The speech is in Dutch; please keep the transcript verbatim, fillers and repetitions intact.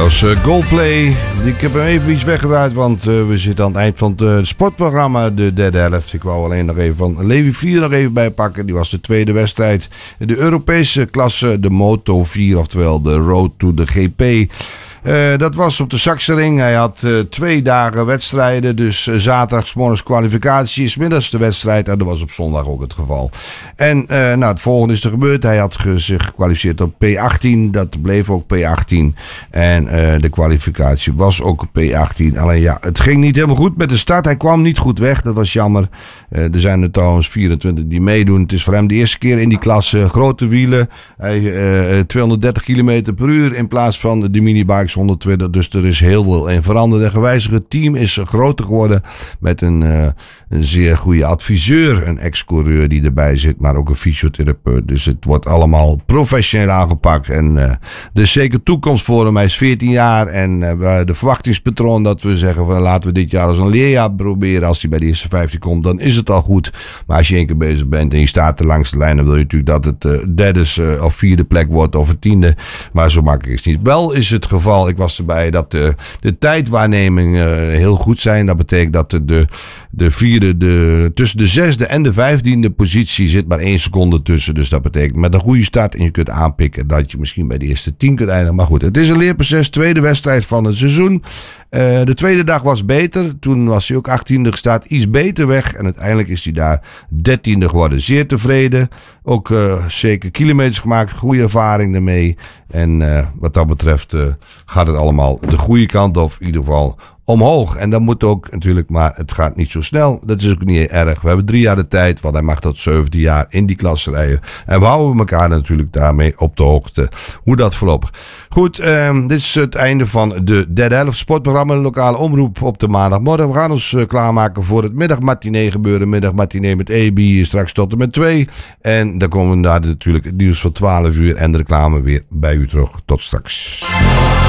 Dat was uh, Goldplay. Ik heb hem even iets weggedraaid, want uh, we zitten aan het eind van het uh, sportprogramma, de derde helft. Ik wou alleen nog even van Levi Vlier nog even bijpakken. Die was de tweede wedstrijd in de Europese klasse, de Moto vier, oftewel de Road to the G P. Uh, dat was op de Sachsenring. Hij had uh, twee dagen wedstrijden. Dus uh, zaterdag 's morgens kwalificatie, 's middags de wedstrijd. En dat was op zondag ook het geval. En uh, nou, het volgende is er gebeurd. Hij had ge- zich gekwalificeerd op P achttien. Dat bleef ook P achttien. En uh, de kwalificatie was ook P achttien. Alleen ja, het ging niet helemaal goed met de start. Hij kwam niet goed weg. Dat was jammer. Uh, er zijn er trouwens vierentwintig die meedoen. Het is voor hem de eerste keer in die klasse. Grote wielen. Hij, uh, tweehonderddertig kilometer per uur in plaats van de minibikes honderdtwintig, dus er is heel veel in veranderd en gewijzigd. Het team is groter geworden met een, uh, een zeer goede adviseur, een ex-coureur die erbij zit, maar ook een fysiotherapeut. Dus het wordt allemaal professioneel aangepakt en uh, er is zeker toekomst voor hem. Hij is veertien jaar en uh, de verwachtingspatroon dat we zeggen van laten we dit jaar als een leerjaar proberen. Als hij bij de eerste vijftien komt, dan is het al goed. Maar als je één keer bezig bent en je staat er langs de lijn, dan wil je natuurlijk dat het uh, derde uh, of vierde plek wordt of het tiende. Maar zo makkelijk is het niet. Wel is het geval, ik was erbij, dat de, de tijdwaarneming uh, heel goed zijn. Dat betekent dat de, de, de vierde, de, tussen de zesde en de vijftiende positie zit maar één seconde tussen. Dus dat betekent met een goede start en je kunt aanpikken dat je misschien bij de eerste tien kunt eindigen. Maar goed, het is een leerproces, tweede wedstrijd van het seizoen. Uh, de tweede dag was beter. Toen was hij ook achttiende gestart. Iets beter weg. En uiteindelijk is hij daar dertiende geworden. Zeer tevreden. Ook uh, zeker kilometers gemaakt. Goede ervaring ermee. En uh, wat dat betreft uh, gaat het allemaal de goede kant op. In ieder geval omhoog. En dat moet ook natuurlijk. Maar het gaat niet zo snel. Dat is ook niet erg. We hebben drie jaar de tijd. Want hij mag tot zeventien jaar in die klasse rijden. En we houden elkaar natuurlijk daarmee op de hoogte. Hoe dat verloopt. Goed. Um, dit is het einde van de derde helft sportprogramma. Een lokale omroep op de maandagmorgen. We gaan ons uh, klaarmaken voor het middagmatinee gebeuren. Middagmatinee met E B straks tot en met twee. En dan komen we daar natuurlijk het nieuws van twaalf uur en de reclame weer bij u terug. Tot straks.